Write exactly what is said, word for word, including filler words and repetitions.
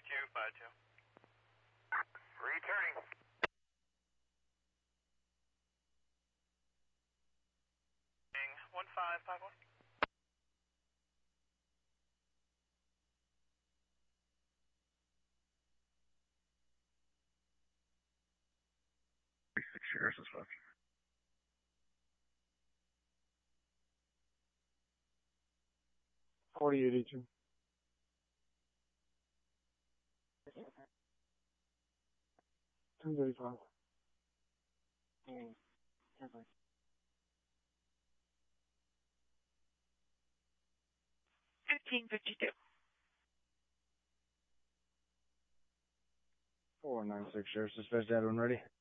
two five two. Returning. one five five one. Six Sheriff's Dispatch. Forty eighty-two. Two thirty-five. Fifteen fifty-two. Four nine six Sheriff's Dispatch. That one ready.